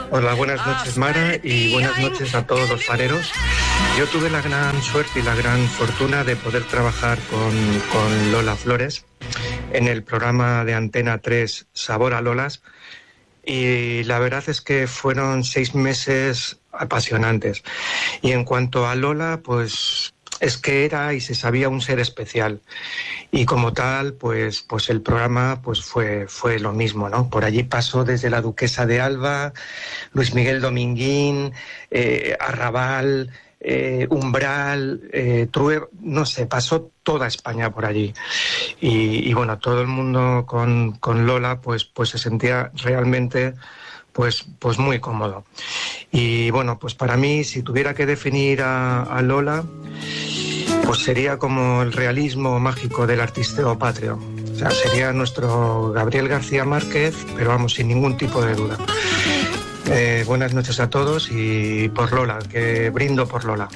Hola, buenas noches, Mara, y buenas noches a todos los fareros. Yo tuve la gran suerte y la gran fortuna de poder trabajar con Lola Flores en el programa de Antena 3 Sabor a Lolas, y la verdad es que fueron 6 meses apasionantes. Y en cuanto a Lola, pues es que era y se sabía un ser especial, y como tal pues el programa pues fue lo mismo, ¿no? Por allí pasó desde la Duquesa de Alba, Luis Miguel Dominguín, Arrabal, Umbral, Trueba, no sé, pasó toda España por allí, y bueno, todo el mundo con Lola pues se sentía realmente pues muy cómodo. Y bueno, pues para mí, si tuviera que definir a Lola, pues sería como el realismo mágico del artisteo patrio. O sea, sería nuestro Gabriel García Márquez, pero vamos, sin ningún tipo de duda. Buenas noches a todos, y por Lola, que brindo por Lola.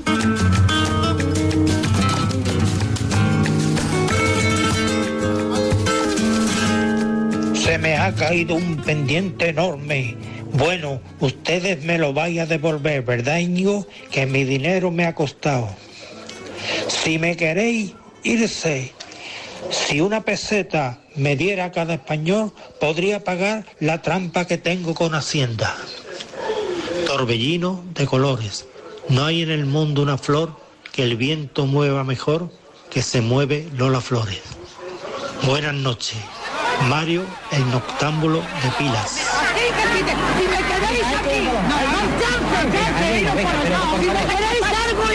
Se me ha caído un pendiente enorme. Bueno, ustedes me lo vais a devolver, ¿verdad, Íñigo? Que mi dinero me ha costado. Si me queréis irse, si una peseta me diera a cada español, podría pagar la trampa que tengo con Hacienda. Torbellino de colores. No hay en el mundo una flor que el viento mueva mejor que se mueve Lola Flores. Buenas noches. Mario, el noctámbulo de Pilas. Si me queréis aquí, si me queréis algo,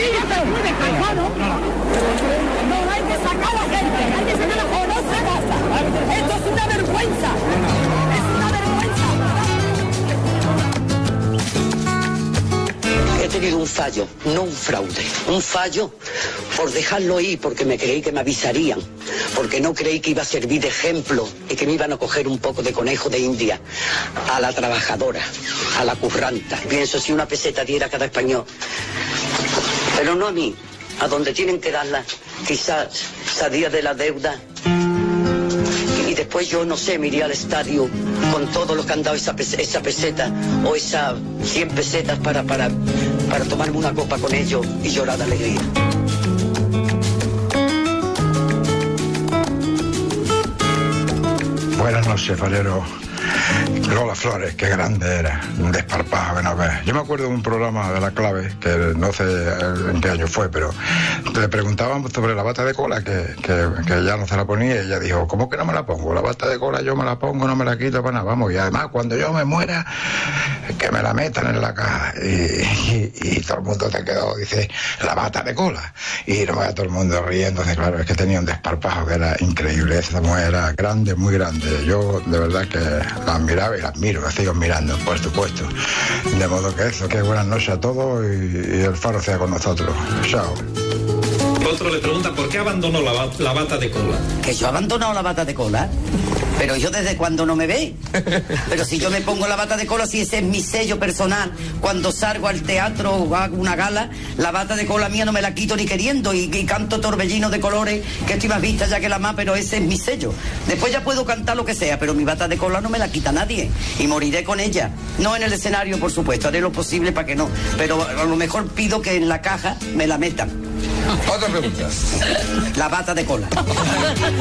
no hay que sacar a la gente, hay que sacar o no se pasa. Esto es una vergüenza. Es una vergüenza. He tenido un fallo, no un fraude, un fallo por dejarlo ir, porque me creí que me avisarían, porque no creí que iba a servir de ejemplo y que me iban a coger un poco de conejo de India a la trabajadora, a la curranta. Pienso, si una peseta diera a cada español, pero no a mí, a donde tienen que darla, quizás salía de la deuda. Y después yo, no sé, me iría al estadio con todo lo que han dado esa peseta o esas 100 pesetas para tomarme una copa con ellos y llorar de alegría. Buenas noches, farero. Lola Flores, qué grande era, un desparpajo que no ves. Yo me acuerdo de un programa de La Clave, que no sé en qué año fue, pero le preguntaban sobre la bata de cola, que ya no se la ponía, y ella dijo, ¿cómo que no me la pongo? La bata de cola yo me la pongo, no me la quito para nada, vamos, y además cuando yo me muera, que me la metan en la caja. Y todo el mundo te quedó, dice, la bata de cola. Y no vaya todo el mundo riéndose, claro, es que tenía un desparpajo que era increíble, esa mujer era grande, muy grande. Yo de verdad que la admiraba y la admiro, la sigo mirando, por supuesto. De modo que eso, que buenas noches a todos y el faro sea con nosotros. Chao. Otro le pregunta por qué abandonó la bata de cola. ¿Que yo he abandonado la bata de cola? Pero yo desde cuando no me ve. Pero si yo me pongo la bata de cola, si ese es mi sello personal, cuando salgo al teatro o hago una gala, la bata de cola mía no me la quito ni queriendo, y canto Torbellino de colores, que estoy más vista ya que la más, pero ese es mi sello. Después ya puedo cantar lo que sea, pero mi bata de cola no me la quita nadie, y moriré con ella. No en el escenario, por supuesto, haré lo posible para que no, pero a lo mejor pido que en la caja me la metan. Otra pregunta. La bata de cola.